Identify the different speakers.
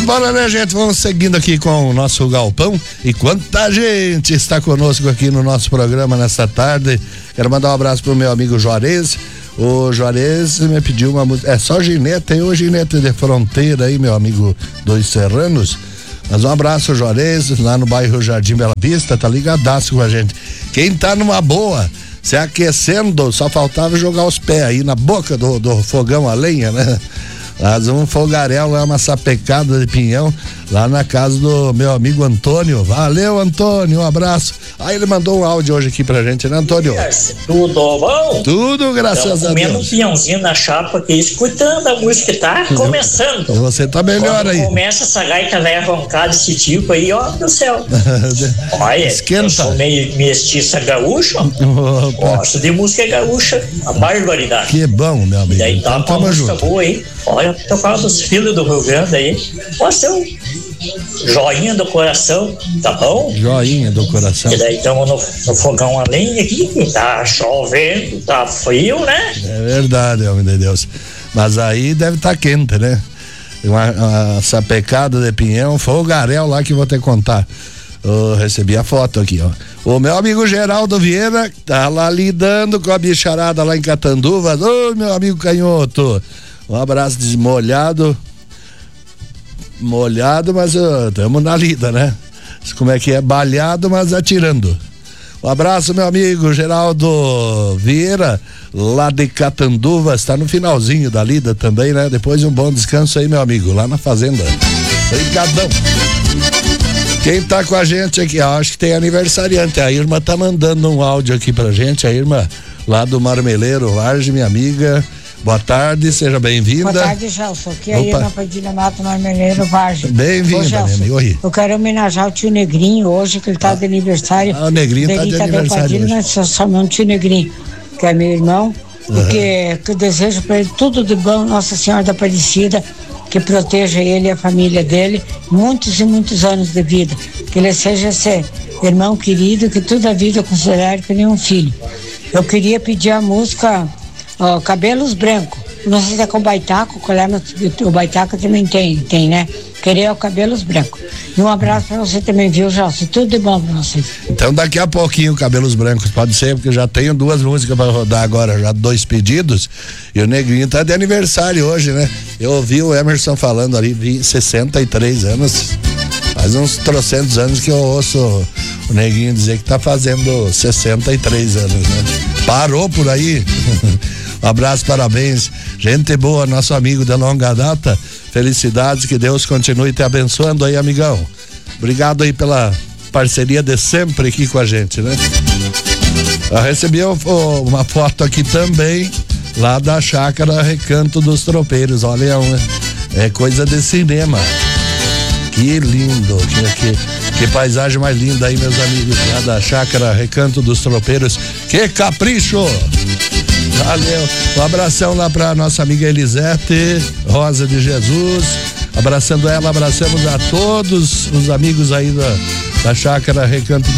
Speaker 1: embora, né, gente? Vamos seguindo aqui com o nosso galpão. E quanta gente está conosco aqui no nosso programa nessa tarde. Quero mandar um abraço pro meu amigo Juarez. O Juarez me pediu uma música. É só ginete, ou ginete de fronteira aí, meu amigo dos Serranos. Mas um abraço, Juarez, lá no bairro Jardim Bela Vista, tá ligadaço com a gente. Quem tá numa boa, se aquecendo, só faltava jogar os pés aí na boca do fogão a lenha, né? Faz um fogaréu lá, uma sapecada de pinhão, lá na casa do meu amigo Antônio. Valeu, Antônio, um abraço. Aí ele mandou um áudio hoje aqui pra gente, né, Antônio?
Speaker 2: Tudo bom?
Speaker 1: Tudo, graças a Deus.
Speaker 2: Comendo um pinhãozinho na chapa aqui, escutando a música, tá começando.
Speaker 1: Você tá melhor aí.
Speaker 2: Começa essa gaita velha roncada desse tipo aí, ó do céu. Olha,
Speaker 1: esquenta.
Speaker 2: Eu sou meio mestiça gaúcha, gosto de música gaúcha, a barbaridade.
Speaker 1: Que bom, meu amigo.
Speaker 2: E daí tá
Speaker 1: então,
Speaker 2: uma música boa aí. Olha, tocar dos filhos do Rio Grande aí. Pode ser um joinha do coração, tá bom?
Speaker 1: Joinha do coração.
Speaker 2: E daí estamos no fogão a lenha aqui, tá chovendo, tá frio, né?
Speaker 1: É verdade, homem de Deus. Mas aí deve estar quente, né? Uma sapecada de pinhão, fogaréu lá que vou te contar. Eu recebi a foto aqui, ó. O meu amigo Geraldo Vieira tá lá lidando com a bicharada lá em Catanduva. Ô, meu amigo Canhoto, um abraço desmolhado. Molhado, mas estamos na lida, né? Como é que é? Balhado, mas atirando. Um abraço, meu amigo Geraldo Vieira, lá de Catanduva, está no finalzinho da lida também, né? Depois um bom descanso aí, meu amigo, lá na fazenda. Obrigadão. Quem tá com a gente aqui, acho que tem aniversariante, a Irma tá mandando um áudio aqui pra gente, a Irma lá do Marmeleiro, Vargem, minha amiga. Boa tarde, seja bem-vinda.
Speaker 3: Boa tarde, Gelson. Aqui é a Irma Padilha Mato, Marmeleiro, Vargem.
Speaker 1: Bem-vinda, Oi.
Speaker 3: Eu quero homenagear o tio Negrinho hoje, que ele tá de aniversário.
Speaker 1: O Negrinho tá de aniversário
Speaker 3: Padilha,
Speaker 1: hoje.
Speaker 3: Nós só chamamos o tio Negrinho, que é meu irmão, e que eu desejo para ele tudo de bom, Nossa Senhora da Aparecida, que proteja ele e a família dele, muitos e muitos anos de vida. Que ele seja esse irmão querido, que toda a vida eu considero que nem um filho. Eu queria pedir a música Cabelos Brancos. Não sei se é com o Baitaco, o Baitaco também tem, né? Queria o Cabelos Brancos. E um abraço pra você também, viu, Gelson? Tudo de bom pra vocês.
Speaker 1: Então daqui a pouquinho Cabelos Brancos, pode ser, porque eu já tenho 2 músicas pra rodar agora, já 2 pedidos, e o Negrinho tá de aniversário hoje, né? Eu ouvi o Emerson falando ali, 63 anos, faz uns trocentos anos que eu ouço o Negrinho dizer que tá fazendo 63 anos, né? Parou por aí. Um abraço, parabéns, gente boa, nosso amigo de longa data, felicidades, que Deus continue te abençoando aí, amigão. Obrigado aí pela parceria de sempre aqui com a gente, né? Eu recebi uma foto aqui também, lá da chácara Recanto dos Tropeiros, olha, é coisa de cinema. Que lindo, que paisagem mais linda aí, meus amigos, lá da chácara Recanto dos Tropeiros, que capricho! Valeu, um abração lá pra nossa amiga Elisete Rosa de Jesus, abraçando ela, abraçamos a todos os amigos aí da chácara Recanto